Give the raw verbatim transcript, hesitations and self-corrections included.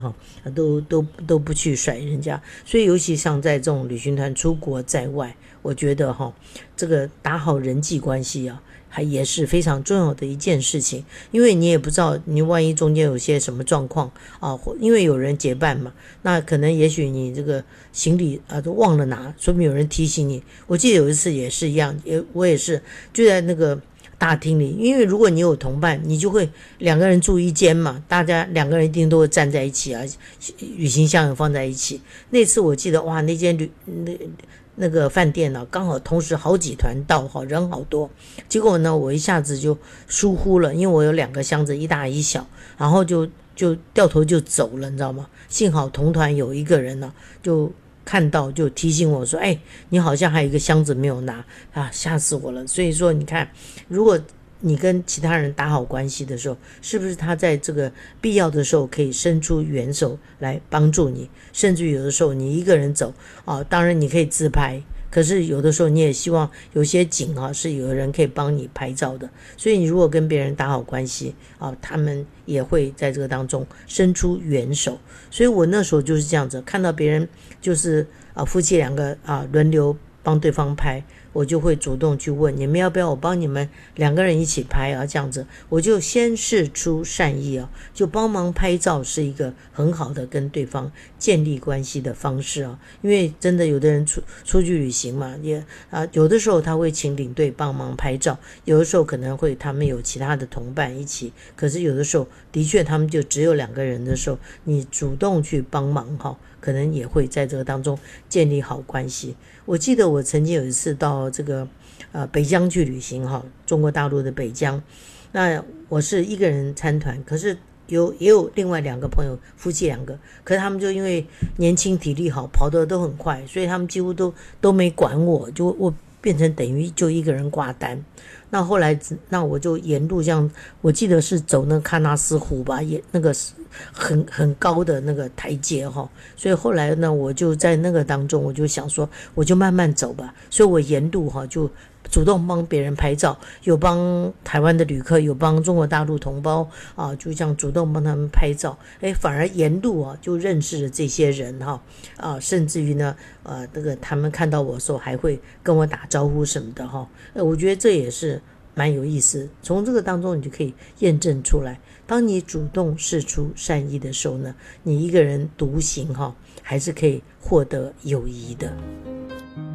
哈，都都都不去甩人家，所以尤其像在这种旅行团出国在外，我觉得哈，这个打好人际关系啊，还也是非常重要的一件事情，因为你也不知道你万一中间有些什么状况啊，因为有人结伴嘛，那可能也许你这个行李啊都忘了拿，说明有人提醒你。我记得有一次也是一样，也我也是就在那个大厅里，因为如果你有同伴，你就会两个人住一间嘛，大家两个人一定都会站在一起啊，旅行箱也放在一起。那次我记得哇，那间旅那那个饭店呢、啊，刚好同时好几团到，好人好多，结果呢，我一下子就疏忽了，因为我有两个箱子，一大一小，然后就就掉头就走了，你知道吗？幸好同团有一个人呢、啊，就看到就提醒我说，哎，你好像还有一个箱子没有拿啊，吓死我了。所以说你看，如果你跟其他人打好关系的时候，是不是他在这个必要的时候可以伸出援手来帮助你，甚至有的时候你一个人走啊，当然你可以自拍，可是有的时候你也希望有些景啊是有人可以帮你拍照的，所以你如果跟别人打好关系啊，他们也会在这个当中伸出援手。所以我那时候就是这样子，看到别人就是啊夫妻两个啊轮流帮对方拍，我就会主动去问你们要不要我帮你们两个人一起拍啊，这样子我就先释出善意啊，就帮忙拍照是一个很好的跟对方建立关系的方式啊。因为真的有的人出出去旅行嘛，也啊有的时候他会请领队帮忙拍照，有的时候可能会他们有其他的同伴一起，可是有的时候的确他们就只有两个人的时候，你主动去帮忙哈，可能也会在这个当中建立好关系。我记得我曾经有一次到这个呃北疆去旅行哈，中国大陆的北疆，那我是一个人参团，可是有也有另外两个朋友，夫妻两个，可是他们就因为年轻体力好，跑得都很快，所以他们几乎都都没管我，就我变成等于就一个人挂单。那后来那我就沿路这样，我记得是走那个喀纳斯湖吧，也那个很很高的那个台阶哈，所以后来呢，我就在那个当中，我就想说，我就慢慢走吧，所以我沿路哈就主动帮别人拍照，有帮台湾的旅客，有帮中国大陆同胞啊，就这样主动帮他们拍照，哎，反而沿路啊就认识了这些人哈啊，甚至于呢，呃，这个他们看到我的时候还会跟我打招呼什么的哈，呃，我觉得这也是蛮有意思，从这个当中你就可以验证出来，当你主动释出善意的时候呢，你一个人独行哈，还是可以获得友谊的。